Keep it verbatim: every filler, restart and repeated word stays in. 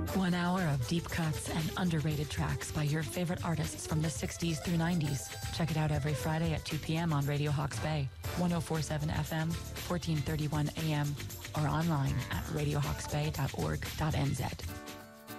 One hour of deep cuts and underrated tracks by your favorite artists from the sixties through nineties. Check it out every Friday at two p.m. on Radio Hawks Bay, one oh four point seven F M, fourteen thirty-one A M, or online at radio hawks bay dot org dot n z.